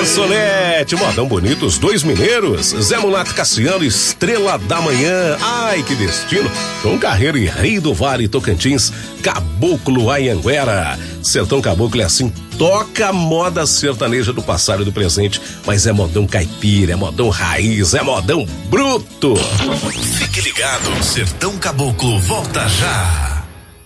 Garçonete, modão bonito, os dois mineiros, Zé Mulato Cassiano, Estrela da Manhã, ai que destino, João Carreiro e Rei do Vale, Tocantins, Caboclo Anhanguera, Sertão Caboclo é assim, toca a moda sertaneja do passado e do presente, mas é modão caipira, é modão raiz, é modão bruto. Fique ligado, Sertão Caboclo volta já.